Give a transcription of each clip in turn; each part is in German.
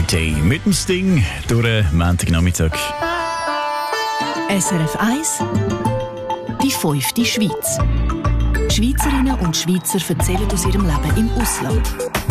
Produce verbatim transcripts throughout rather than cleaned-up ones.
Day mit dem Sting durch den Montagnachmittag. S R F eins, die fünfte Schweiz. Schweizerinnen und Schweizer erzählen aus ihrem Leben im Ausland.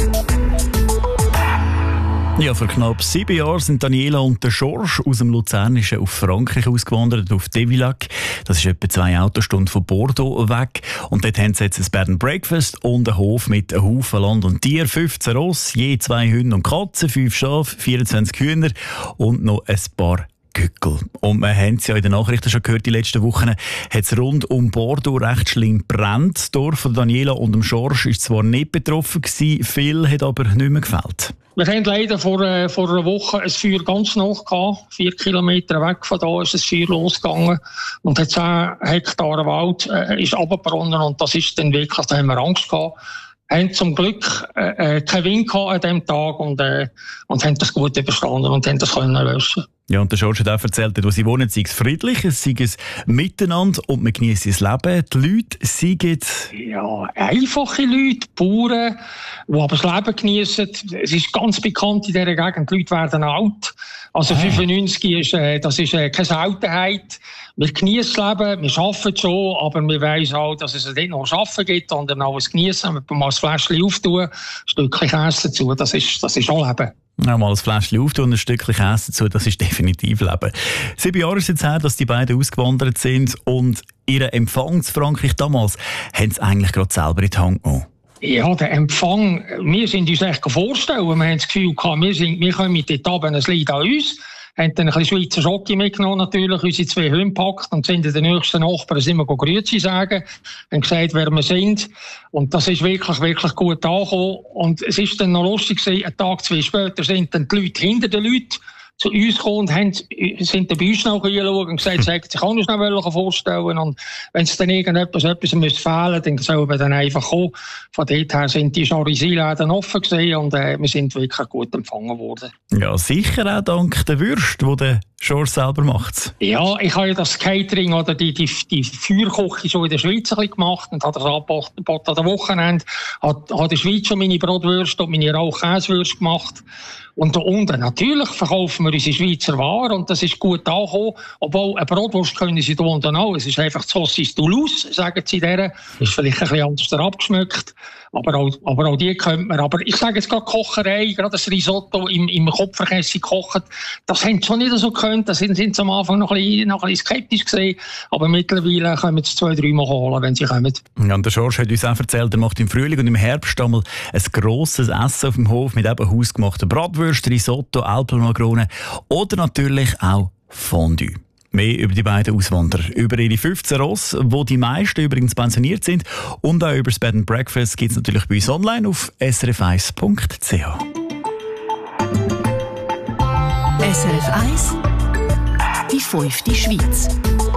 Ja, vor knapp sieben Jahren sind Daniela und der George aus dem Luzernischen auf Frankreich ausgewandert, auf Devilac. Das ist etwa zwei Autostunden von Bordeaux weg. Und dort haben sie jetzt ein Bed and Breakfast und einen Hof mit einem Haufen Land und Tier, fünfzehn Ross, je zwei Hunde und Katzen, fünf Schafe, vierundzwanzig Hühner und noch ein paar Gückel. Und wir haben es ja in den Nachrichten schon gehört, die letzten Wochen hat es rund um Bordeaux recht schlimm brennt. Das Dorf von Daniela und dem George war zwar nicht betroffen gewesen, viel hat aber nicht mehr gefällt. Wir haben leider vor, äh, vor einer Woche ein Feuer ganz nah gehabt. Vier Kilometer weg von da ist das Feuer losgegangen. Und hat zehn Hektar Wald äh, ist runtergebrannt. Und das ist dann wirklich, da haben wir Angst gehabt. Wir haben zum Glück äh, keinen Wind gehabt an diesem Tag und, äh, und haben das gut überstanden und haben das können lösen. Ja, und der George hat auch erzählt, wo sie wohnen, sei es friedlich, es sei es miteinander und man genießt das Leben. Die Leute seien ja, einfache Leute, Bauern, die aber das Leben genießen. Es ist ganz bekannt in dieser Gegend, die Leute werden alt. Also hey. fünfundneunzig ist, äh, das ist äh, keine Seltenheit. Wir genießen das Leben, wir arbeiten schon, aber wir weiss halt, dass es nicht noch Arbeiten gibt, sondern auch das Genießen. Wir mal ein Fläschchen auftun, ein Stückchen Käse dazu, das ist, das ist auch Leben. Ja, mal ein Fläschchen auftun und ein Stückchen Käse dazu, das ist definitiv Leben. Sieben Jahre ist es jetzt her, dass die beiden ausgewandert sind und ihren Empfang in Frankreich damals haben sie eigentlich gerade selber in die Hand genommen. Ja, der Empfang, wir sind uns echt vorstellen, wir haben das Gefühl gehabt, wir, sind, wir kommen dort runter, es liegt an uns. Wir haben dann ein bisschen Schweizer Schoki mitgenommen, natürlich, unsere zwei Hunde gepackt und sind in den nächsten Nachbarn immer Grüezi sagen, haben gesagt, wer wir sind. Und das ist wirklich, wirklich gut angekommen. Und es ist dann noch lustig gewesen, einen Tag, zwei später sind dann die Leute hinter den Leuten zu uns gekommen und haben, sind dann bei uns noch geschaut und gesagt, sie hätten sich auch noch vorstellen. Und wenn es dann irgendetwas etwas müsste fehlen, dann sollen wir dann einfach kommen. Von dort her sind die Charisiläden offen gewesen und äh, wir sind wirklich gut empfangen worden. Ja, sicher auch dank der Würste, die der George selber macht. Ja, ich habe ja das Catering oder die, die, die Feuerküche schon in der Schweiz ein bisschen gemacht und habe das angeboten an der Wochenende. Habe in der Schweiz schon meine Brotwürste und meine Rauchkäsewürste gemacht. Und da unten natürlich verkaufen wir unsere Schweizer Ware und das ist gut angekommen. Obwohl, eine Brotwurst können sie da unten auch. Es ist einfach Saucisse Toulouse, sagen sie der. Ist vielleicht ein bisschen anders abgeschmeckt. Aber auch, aber auch die könnte man. Aber ich sage jetzt gerade Kocherei, gerade das Risotto im, im Kopferkäse kochen, das haben sie schon nicht so gekannt. Da sind, sind sie am Anfang noch ein bisschen, noch ein bisschen skeptisch gewesen. Aber mittlerweile können sie zwei, drei Mal holen, wenn sie kommen. Ja, und der George hat uns auch erzählt, er macht im Frühling und im Herbst einmal ein grosses Essen auf dem Hof mit eben hausgemachten Bratwürsten, Risotto, Alpenmakrone oder natürlich auch Fondue. Mehr über die beiden Auswanderer, über ihre fünfzehn Ross, wo die meisten übrigens pensioniert sind, und auch über das Bed and Breakfast gibt es natürlich bei uns online auf s r f eins punkt c h. S R F eins, die fünfte Schweiz.